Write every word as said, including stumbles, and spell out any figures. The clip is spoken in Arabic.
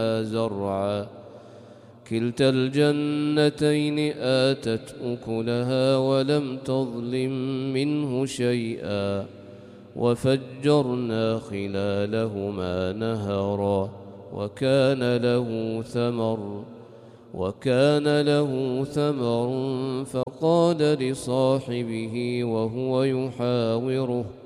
زرعا كلتا الجنتين آتت أكلها ولم تظلم منه شيئا وفجرنا خلالهما نهرا وكان له ثمر وكان له ثمر فقال لصاحبه وهو يحاوره